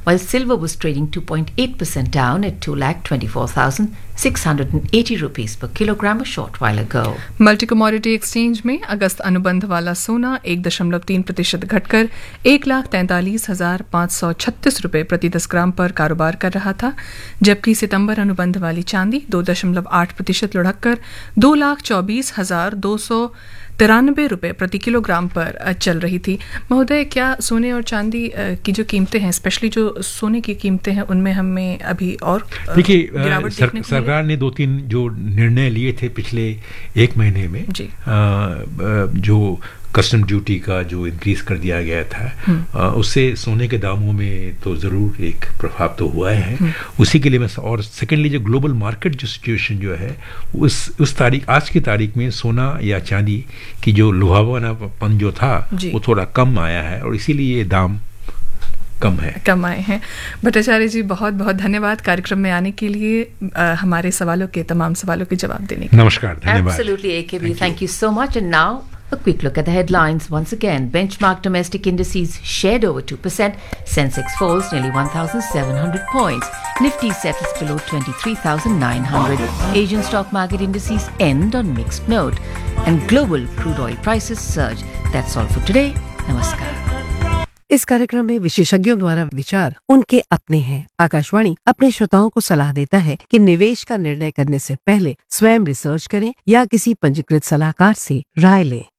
while silver was trading 2.8% down at 2,24,680 rupees per kilogram a short while ago. Multi commodity exchange में अगस्त अनुबंध वाला सोना 1.3% घटकर 1,43,536 रुपये प्रति 10 ग्राम पर कारोबार कर रहा था, जबकि सितंबर अनुबंध वाली चांदी 2.8% लुढ़ककर 2,24,293 रुपये प्रति किलोग्राम पर चल रही थी। महोदय, क्या सोने और चांदी की जो कीमतें हैं, स्पेशली जो सोने की कीमतें हैं, उनमें हमें अभी और देखिए, सरकार ने 2-3 जो निर्णय लिए थे पिछले एक महीने में जी। जो कस्टम ड्यूटी का जो इंक्रीज कर दिया गया था, उससे सोने के दामों में तो ज़रूर एक प्रभाव तो हुआ है। उसी के लिए मैं, और सेकेंडली जो ग्लोबल मार्केट जो सिचुएशन जो है, उस तारीख, आज की तारीख में सोना या चांदी की जो लुभावनापन जो था वो थोड़ा कम आया है, और इसीलिए ये दाम कम आए हैं। भट्टाचार्य जी, बहुत बहुत धन्यवाद कार्यक्रम में आने के लिए, हमारे सवालों के तमाम सवालों के जवाब देने के लिए। नमस्कार, धन्यवाद। Absolutely, AKB, thank you so much. And now a quick look at the headlines once again. Benchmark domestic indices shared over 2%. Sensex falls nearly 1,700 points. Nifty settles below 23,900. Asian stock market indices end on mixed note. And global crude oil prices surge. That's all for today. Namaskar. इस कार्यक्रम में विशेषज्ञों द्वारा विचार उनके अपने हैं। आकाशवाणी अपने श्रोताओं को सलाह देता है कि निवेश का निर्णय करने से पहले स्वयं रिसर्च करें या किसी पंजीकृत सलाहकार से राय लें।